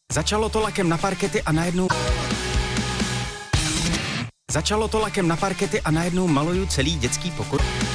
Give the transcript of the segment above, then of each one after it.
Začalo to lakem na parkety a najednou... Začalo to lakem na parkety a najednou maluju celý dětský pokoj.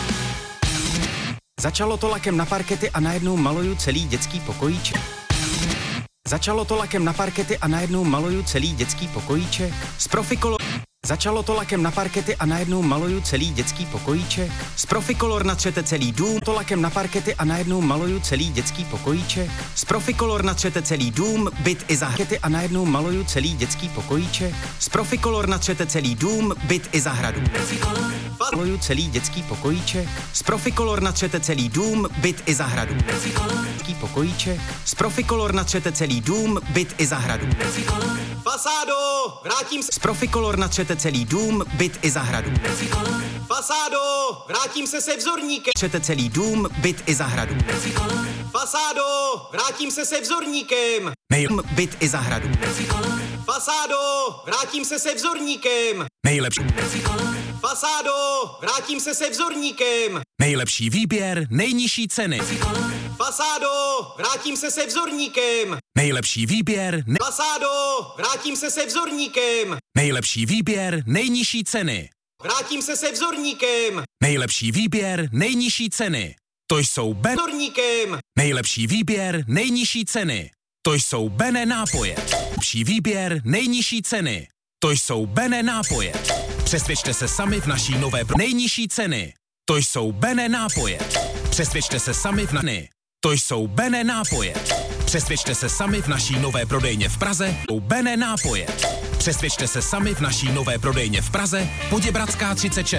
Začalo to lakem na parkety a najednou maluju celý dětský pokojíček. Začalo to lakem na parkety a najednou maluju celý dětský pokojíček. Z Proficolor. Začalo to lakem na parkety a najednou maluju celý dětský pokojíček. Z Proficolor natřete celý dům. To lakem na parkety a najednou maluju celý dětský pokojíček. Z Proficolor natřete celý dům, byt i zahradu a najednou maluju celý dětský pokojíček. Z Proficolor natřete celý dům, byt i zahradu. Maluju celý dětský pokojíček. Z Proficolor natřete celý dům, byt i zahradu. Dětský pokojíček. Z Proficolor natřete celý dům, byt i zahradu. Fasádo, vrátím se. Z Proficolor natřete celý dům, byt i zahradu. Fasádo, vrátím se vzorníkem. Natřete celý dům, byt i zahradu. Fasádo, vrátím se vzorníkem. Byt i zahradu. Fasádo, vrátím se vzorníkem. Nejlepší. Fasádo, vrátím se vzorníkem. Nejlepší výběr, nejnižší ceny. Fasádo, vrátím se vzorníkem. Nejlepší výběr, Fasádo, vrátím se vzorníkem. nejlepší výběr, nejnižší ceny. Vrátím se vzorníkem. Nejlepší výběr, nejnižší ceny. To jsou Vzorníkem. Nejlepší výběr, nejnižší ceny. To jsou Bene nápoje. Nejlepší výběr, nejnižší ceny. To jsou Bene nápoje. Přesvědčte se sami v naší nové nejnižší ceny. To jsou Bene nápoje. Přesvědčte se sami v To jsou Bene nápoje. Přesvědčte se sami v naší nové prodejně v Praze. Bene nápoje. Přesvědčte se sami v naší nové prodejně v Praze. Poděbradská 36.